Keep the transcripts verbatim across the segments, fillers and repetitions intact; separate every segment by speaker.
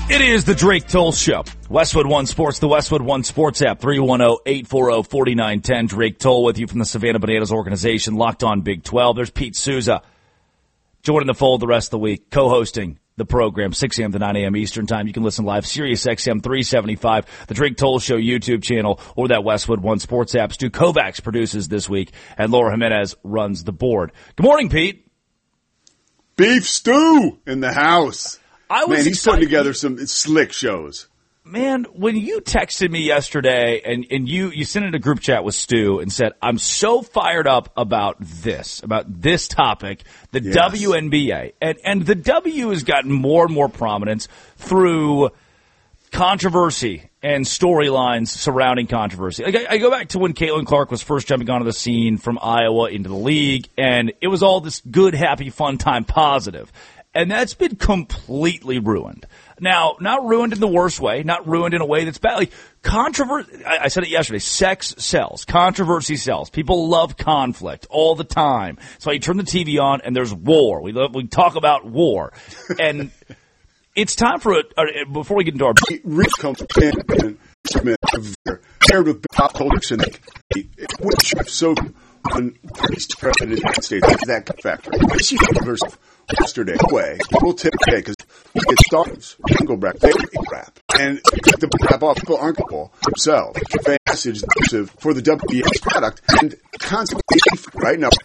Speaker 1: It is the Drake Toll Show. Westwood One Sports, the Westwood One Sports app, three one zero, eight four zero, four nine one zero. Drake Toll with you from the Savannah Bananas organization, Locked On Big twelve. There's Pete Souza joining the fold the rest of the week, co-hosting the program, six a.m. to nine a.m. Eastern Time. You can listen live, Sirius X M three seventy-five, the Drake Toll Show YouTube channel, or that Westwood One Sports app. Stu Kovacs produces this week, and Laura Jimenez runs the board. Good morning, Pete.
Speaker 2: Beef stew in the house.
Speaker 1: I was
Speaker 2: Man, he's
Speaker 1: excited.
Speaker 2: putting together some slick shows.
Speaker 1: Man, when you texted me yesterday and, and you, you sent in a group chat with Stu and said, I'm so fired up about this, about this topic, the
Speaker 2: Yes.
Speaker 1: W N B A. And, and the W has gotten more and more prominence through controversy and storylines surrounding controversy. Like I, I go back to when Caitlin Clark was first jumping onto the scene from Iowa into the league, and it was all this good, happy, fun time positive. And that's been completely ruined. Now, not ruined in the worst way, not ruined in a way that's bad. Like, controversy, I, I said it yesterday, sex sells, controversy sells. People love conflict all the time. So you turn the T V on and there's war. We love, we talk about war. And it's time for a, a before we get into our...
Speaker 2: Rich comes in and paired with pop culture, which so when he's president of the United States, that factor. She told herself yesterday, way, we'll take it because it starts. We can go back, they rap. And the rap off, people aren't people themselves. The message for the W N B A product and constantly, right now,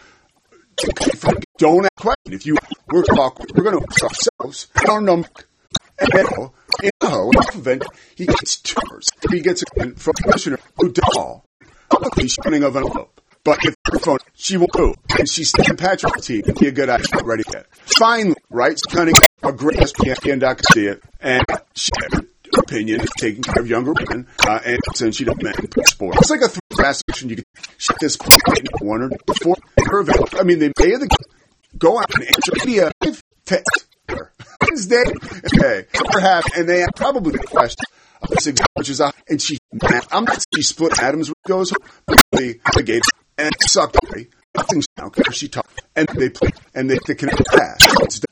Speaker 2: don't ask questions. If you, we're talking, we're going to ask ourselves, our number, and then, in the event, he gets tours. He gets it from Commissioner Udall. He's running of an envelope. But if her phone, she will do. And she's Stan Patrick's team. It'd be a good idea. Ready yet. Finally, right? Cunning, a great S P N doc can see it. And she, her opinion is taking care of younger women. Uh, and since she doesn't man sport. It's like a fast action. You can shut this point one or before her event. I mean, they may the go out and answer media text her. Wednesday, okay, perhaps, and they have probably the question. Which is, and she, I'm not saying she split atoms when it goes home, but they, they gave and it sucked. Nothing's now because she talked, and they play, and they, they connect pass. It's